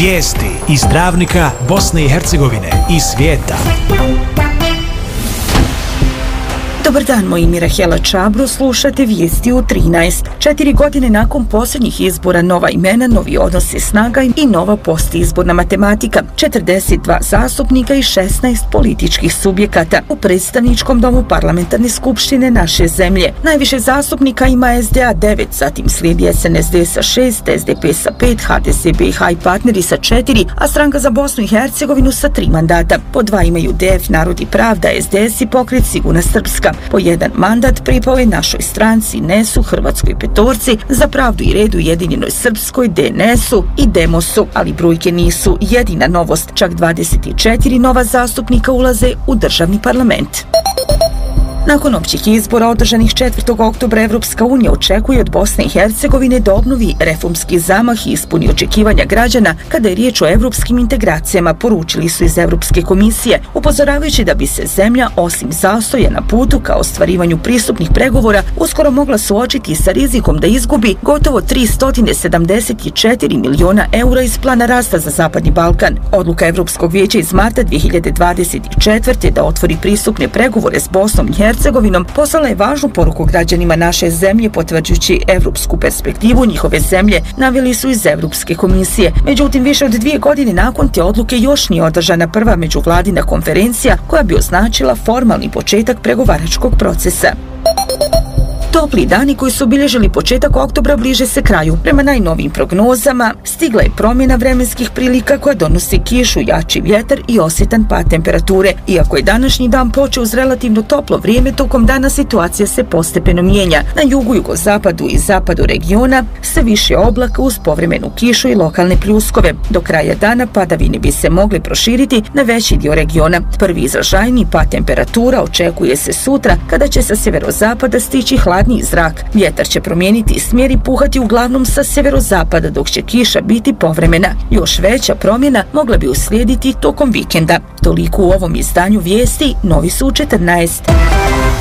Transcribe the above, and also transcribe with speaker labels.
Speaker 1: Vijesti iz Travnika, Bosne i Hercegovine i svijeta.
Speaker 2: Dobar dan, moje ime je Rahela Čabro, slušate vijesti u 13. 4 godine nakon posljednjih izbora, nova imena, novi odnosi snaga i nova postizborna matematika. 42 zastupnika i 16 političkih subjekata u predstavničkom domu parlamentarne skupštine naše zemlje. Najviše zastupnika ima SDA 9, zatim slijedi SNSD sa 6, SDP sa 5, HDZ BiH i partneri sa 4, a Stranka za Bosnu i Hercegovinu sa 3 mandata. Po 2 imaju DF, Narod i Pravda, SDS i Pokret Sigurna Srpska. Po 1 mandat pripao je našoj stranci NES-u, Hrvatskoj petorci, Za pravdu i red Ujedinjenoj Srpskoj, DNS-u i Demosu, ali brojke nisu jedina novost. Čak 24 nova zastupnika ulaze u državni parlament. Nakon općih izbora održanih 4. oktobra, Evropska unija očekuje od Bosne i Hercegovine da obnovi reformski zamah i ispuni očekivanja građana kada je riječ o evropskim integracijama, poručili su iz Evropske komisije, upozoravajući da bi se zemlja, osim zastoja na putu ka ostvarivanju pristupnih pregovora, uskoro mogla suočiti sa rizikom da izgubi gotovo 374 miliona eura iz plana rasta za Zapadni Balkan. Odluka Evropskog vijeća iz marta 2024. da otvori pristupne pregovore s Bosnom i Hercegovinom poslala je važnu poruku građanima naše zemlje, potvrđujući evropsku perspektivu njihove zemlje, naveli su iz Evropske komisije. Međutim, više od 2 godine nakon te odluke još nije održana prva međuvladina konferencija koja bi označila formalni početak pregovaračkog procesa. Topli dani koji su obilježili početak oktobra bliže se kraju. Prema najnovijim prognozama, stigla je promjena vremenskih prilika koja donosi kišu, jači vjetar i osjetan pad temperature. Iako je današnji dan počeo uz relativno toplo vrijeme, tokom dana situacija se postepeno mijenja. Na jugu, jugozapadu i zapadu regiona sve više oblaka uz povremenu kišu i lokalne pljuskove. Do kraja dana padavine bi se mogle proširiti na veći dio regiona. Prvi izražajni pad temperatura očekuje se sutra, kada će sa sjeverozapada stići hladniji zrak. Vjetar će promijeniti smjer i puhati uglavnom sa sjeverozapada, dok će kiša biti povremena. Još veća promjena mogla bi uslijediti tokom vikenda. Toliko u ovom izdanju vijesti, novi su u 14.